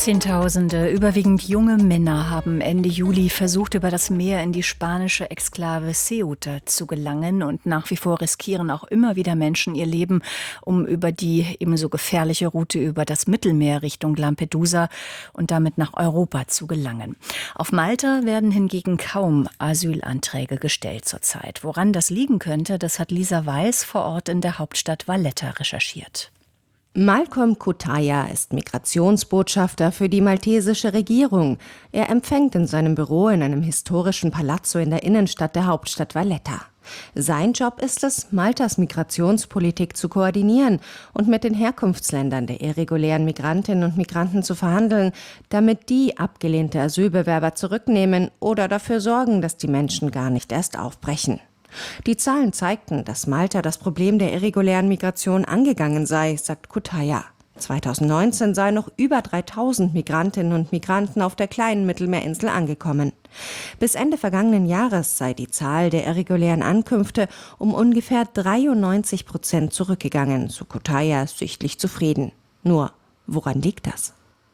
Zehntausende, überwiegend junge Männer, haben Ende Juli versucht, über das Meer in die spanische Exklave Ceuta zu gelangen. Und nach wie vor riskieren auch immer wieder Menschen ihr Leben, um über die ebenso gefährliche Route über das Mittelmeer Richtung Lampedusa und damit nach Europa zu gelangen. Auf Malta werden hingegen kaum Asylanträge gestellt zurzeit. Woran das liegen könnte, das hat Lisa Weiß vor Ort in der Hauptstadt Valletta recherchiert. Malcolm Cutaia ist Migrationsbotschafter für die maltesische Regierung. Er empfängt in seinem Büro in einem historischen Palazzo in der Innenstadt der Hauptstadt Valletta. Sein Job ist es, Maltas Migrationspolitik zu koordinieren und mit den Herkunftsländern der irregulären Migrantinnen und Migranten zu verhandeln, damit die abgelehnte Asylbewerber zurücknehmen oder dafür sorgen, dass die Menschen gar nicht erst aufbrechen. Die Zahlen zeigten, dass Malta das Problem der irregulären Migration angegangen sei, sagt Cutaia. 2019 seien noch über 3000 Migrantinnen und Migranten auf der kleinen Mittelmeerinsel angekommen. Bis Ende vergangenen Jahres sei die Zahl der irregulären Ankünfte um ungefähr 93% zurückgegangen, so Cutaia sichtlich zufrieden. Nur, woran liegt das?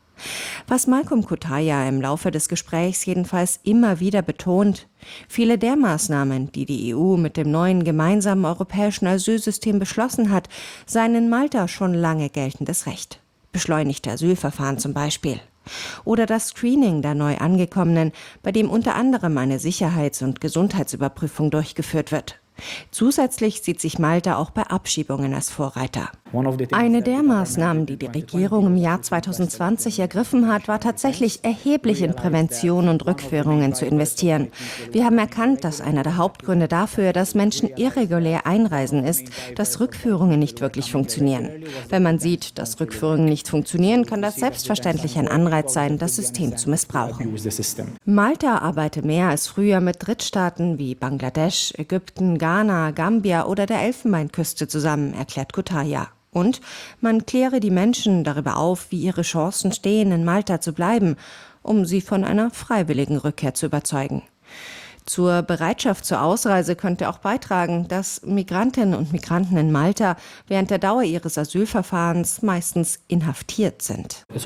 Was Malcolm Cutaia im Laufe des Gesprächs jedenfalls immer wieder betont: Viele der Maßnahmen, die die EU mit dem neuen gemeinsamen europäischen Asylsystem beschlossen hat, seien in Malta schon lange geltendes Recht. Beschleunigte Asylverfahren zum Beispiel. Oder das Screening der neu Angekommenen, bei dem unter anderem eine Sicherheits- und Gesundheitsüberprüfung durchgeführt wird. Zusätzlich sieht sich Malta auch bei Abschiebungen als Vorreiter. Eine der Maßnahmen, die die Regierung im Jahr 2020 ergriffen hat, war tatsächlich erheblich in Prävention und Rückführungen zu investieren. Wir haben erkannt, dass einer der Hauptgründe dafür, dass Menschen irregulär einreisen, ist, dass Rückführungen nicht wirklich funktionieren. Wenn man sieht, dass Rückführungen nicht funktionieren, kann das selbstverständlich ein Anreiz sein, das System zu missbrauchen. Malta arbeitet mehr als früher mit Drittstaaten wie Bangladesch, Ägypten, Ghana, Gambia oder der Elfenbeinküste zusammen, erklärt Cutaia. Und man kläre die Menschen darüber auf, wie ihre Chancen stehen, in Malta zu bleiben, um sie von einer freiwilligen Rückkehr zu überzeugen. Zur Bereitschaft zur Ausreise könnte auch beitragen, dass Migrantinnen und Migranten in Malta während der Dauer ihres Asylverfahrens meistens inhaftiert sind. Es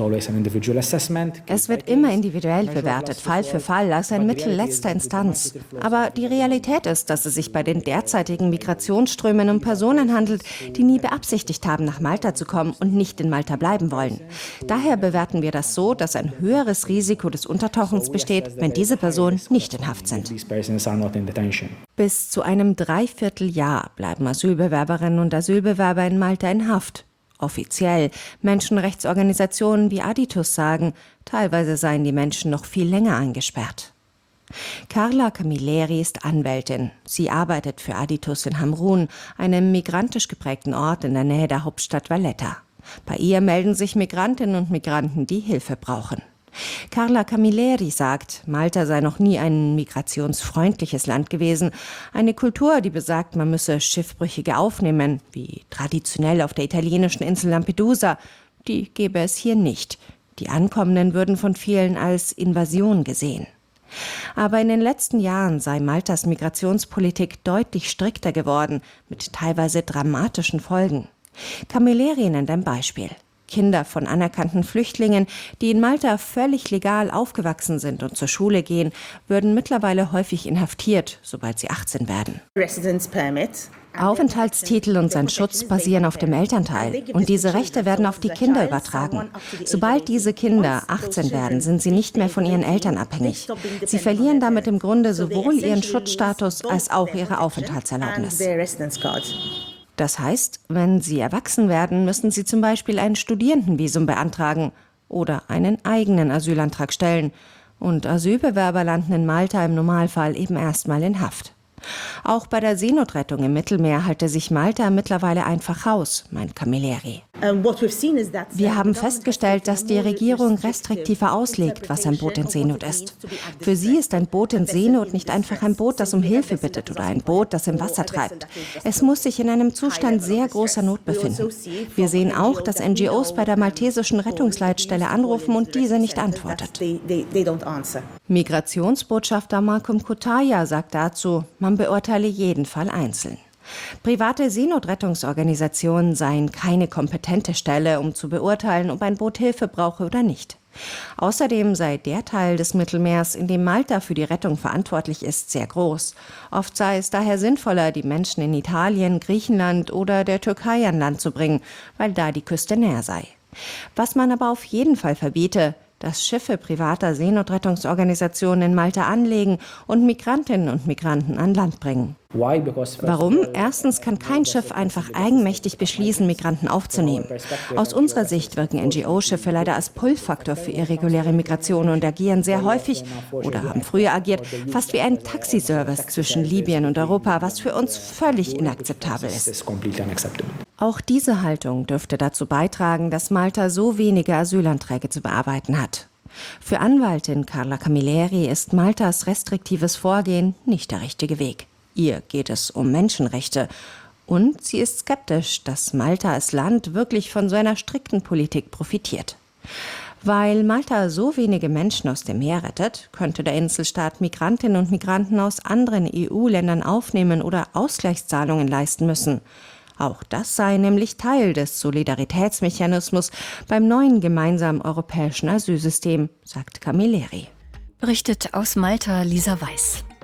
wird immer individuell bewertet, Fall für Fall, als ein Mittel letzter Instanz. Aber die Realität ist, dass es sich bei den derzeitigen Migrationsströmen um Personen handelt, die nie beabsichtigt haben, nach Malta zu kommen und nicht in Malta bleiben wollen. Daher bewerten wir das so, dass ein höheres Risiko des Untertauchens besteht, wenn diese Personen nicht in Haft sind. Bis zu einem Dreivierteljahr bleiben Asylbewerberinnen und Asylbewerber in Malta in Haft. Offiziell. Menschenrechtsorganisationen wie Aditus sagen, teilweise seien die Menschen noch viel länger eingesperrt. Carla Camilleri ist Anwältin. Sie arbeitet für Aditus in Hamrun, einem migrantisch geprägten Ort in der Nähe der Hauptstadt Valletta. Bei ihr melden sich Migrantinnen und Migranten, die Hilfe brauchen. Carla Camilleri sagt, Malta sei noch nie ein migrationsfreundliches Land gewesen. Eine Kultur, die besagt, man müsse Schiffbrüchige aufnehmen, wie traditionell auf der italienischen Insel Lampedusa, die gäbe es hier nicht. Die Ankommenden würden von vielen als Invasion gesehen. Aber in den letzten Jahren sei Maltas Migrationspolitik deutlich strikter geworden, mit teilweise dramatischen Folgen. Camilleri nennt ein Beispiel. Kinder von anerkannten Flüchtlingen, die in Malta völlig legal aufgewachsen sind und zur Schule gehen, würden mittlerweile häufig inhaftiert, sobald sie 18 werden. Aufenthaltstitel und sein Schutz basieren auf dem Elternteil und diese Rechte werden auf die Kinder übertragen. Sobald diese Kinder 18 werden, sind sie nicht mehr von ihren Eltern abhängig. Sie verlieren damit im Grunde sowohl ihren Schutzstatus als auch ihre Aufenthaltserlaubnis. Das heißt, wenn sie erwachsen werden, müssen sie zum Beispiel ein Studierendenvisum beantragen oder einen eigenen Asylantrag stellen. Und Asylbewerber landen in Malta im Normalfall eben erstmal in Haft. Auch bei der Seenotrettung im Mittelmeer halte sich Malta mittlerweile einfach raus, meint Camilleri. Wir haben festgestellt, dass die Regierung restriktiver auslegt, was ein Boot in Seenot ist. Für sie ist ein Boot in Seenot nicht einfach ein Boot, das um Hilfe bittet oder ein Boot, das im Wasser treibt. Es muss sich in einem Zustand sehr großer Not befinden. Wir sehen auch, dass NGOs bei der maltesischen Rettungsleitstelle anrufen und diese nicht antwortet. Migrationsbotschafter Malcolm Cutaia sagt dazu, man beurteile jeden Fall einzeln. Private Seenotrettungsorganisationen seien keine kompetente Stelle, um zu beurteilen, ob ein Boot Hilfe brauche oder nicht. Außerdem sei der Teil des Mittelmeers, in dem Malta für die Rettung verantwortlich ist, sehr groß. Oft sei es daher sinnvoller, die Menschen in Italien, Griechenland oder der Türkei an Land zu bringen, weil da die Küste näher sei. Was man aber auf jeden Fall verbiete, dass Schiffe privater Seenotrettungsorganisationen in Malta anlegen und Migrantinnen und Migranten an Land bringen. Warum? Erstens kann kein Schiff einfach eigenmächtig beschließen, Migranten aufzunehmen. Aus unserer Sicht wirken NGO-Schiffe leider als Pull-Faktor für irreguläre Migration und agieren sehr häufig oder haben früher agiert, fast wie ein Taxiservice zwischen Libyen und Europa, was für uns völlig inakzeptabel ist. Auch diese Haltung dürfte dazu beitragen, dass Malta so wenige Asylanträge zu bearbeiten hat. Für Anwältin Carla Camilleri ist Maltas restriktives Vorgehen nicht der richtige Weg. Ihr geht es um Menschenrechte. Und sie ist skeptisch, dass Malta als Land wirklich von so einer strikten Politik profitiert. Weil Malta so wenige Menschen aus dem Meer rettet, könnte der Inselstaat Migrantinnen und Migranten aus anderen EU-Ländern aufnehmen oder Ausgleichszahlungen leisten müssen. Auch das sei nämlich Teil des Solidaritätsmechanismus beim neuen gemeinsamen europäischen Asylsystem, sagt Camilleri. Berichtet aus Malta Lisa Weiß.